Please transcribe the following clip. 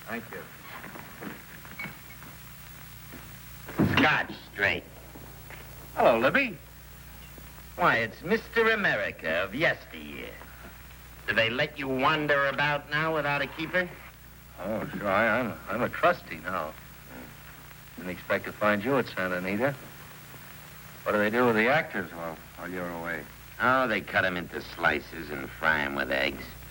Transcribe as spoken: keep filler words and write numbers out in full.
Thank you. Scotch straight. Hello, Libby. Why, it's Mister America of yesteryear. Do they let you wander about now without a keeper? Oh, sure. I, I'm, I'm a trustee now. Didn't expect to find you at Santa Anita. What do they do with the actors while, while you're away? Oh, they cut them into slices and fry them with eggs.